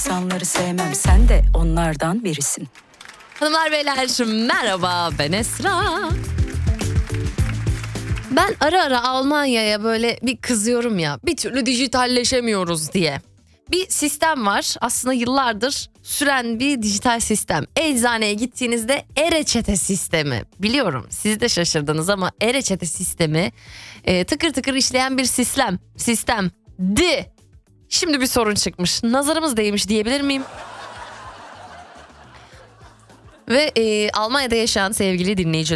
İnsanları sevmem, sen de onlardan birisin. Hanımlar beyler merhaba, ben Esra. Ben ara ara Almanya'ya böyle bir kızıyorum ya, bir türlü dijitalleşemiyoruz diye. Bir sistem var, aslında yıllardır süren bir dijital sistem. Eczaneye gittiğinizde e-reçete sistemi. Biliyorum siz de şaşırdınız ama e-reçete sistemi tıkır tıkır işleyen bir sistemdi. Şimdi bir sorun çıkmış. Nazarımız değmiş diyebilir miyim? Ve Almanya'da yaşayan sevgili dinleyiciler,